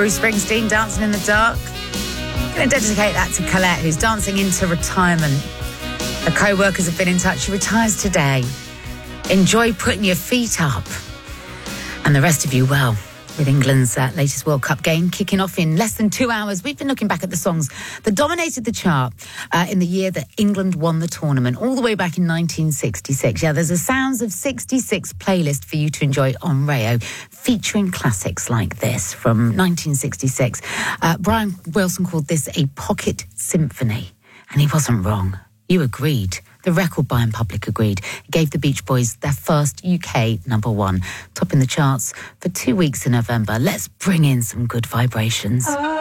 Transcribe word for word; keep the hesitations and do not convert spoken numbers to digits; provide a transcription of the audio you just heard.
Bruce Springsteen, Dancing in the Dark. I'm going to dedicate that to Colette, who's dancing into retirement. Her co-workers have been in touch. She retires today. Enjoy putting your feet up. And the rest of you, well, with England's uh, latest World Cup game kicking off in less than two hours, we've been looking back at the songs that dominated the chart uh, in the year that England won the tournament, all the way back in nineteen sixty-six. Yeah, there's a Sounds of sixty-six playlist for you to enjoy on Rayo, featuring classics like this from nineteen sixty-six. Uh, Brian Wilson called this a pocket symphony, and he wasn't wrong. You agreed. The record buying public agreed. It gave the Beach Boys their first U K number one, topping the charts for two weeks in November. Let's bring in some good vibrations.